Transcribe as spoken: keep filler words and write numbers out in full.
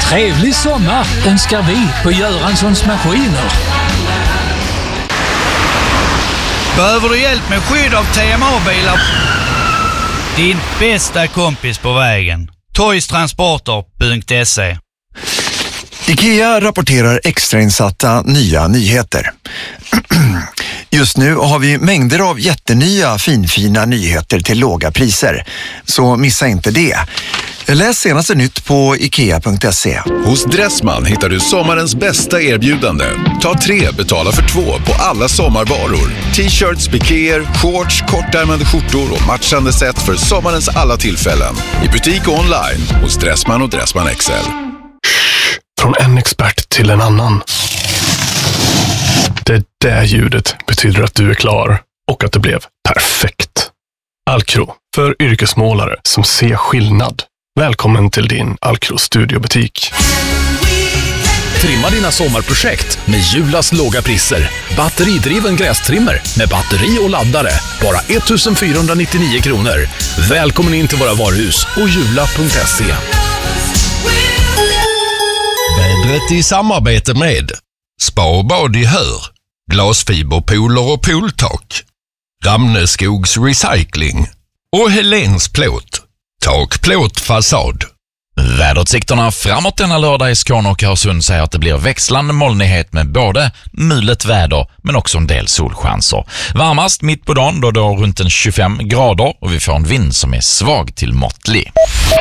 Trevlig sommar önskar vi på Göranssons Maskiner. Behöver du hjälp med skydd av T M A-bilar? Din bästa kompis på vägen. Toystransporter punkt se. IKEA rapporterar extrainsatta nya nyheter. Just nu har vi mängder av jättenya finfina nyheter till låga priser. Så missa inte det. Läs senaste nytt på ikea punkt se. Hos Dressman hittar du sommarens bästa erbjudande. Ta tre, betala för två på alla sommarvaror. T-shirts, pikéer, shorts, kortärmade skjortor och matchande set för sommarens alla tillfällen. I butik och online hos Dressman och Dressman X L. Från en expert till en annan. Det där ljudet betyder att du är klar och att det blev perfekt. Alcro, för yrkesmålare som ser skillnad. Välkommen till din Alcro studiobutik. Trimma dina sommarprojekt med Julas låga priser. Batteridriven grästrimmer med batteri och laddare. Bara ett fyrahundranittionio kronor. Välkommen in till våra varuhus och jula punkt se. Vädret i samarbete med Spa och bad i Hör, glasfiberpooler och pooltak, Ramneskogs Recycling och Helens plåt, tak, plåt, fasad. Väderutsikterna framåt denna lördag i Skåne och Öresund säger att det blir växlande molnighet med både mulet väder men också en del solchanser. Varmast mitt på dagen då det är runt en tjugofem grader och vi får en vind som är svag till måttlig.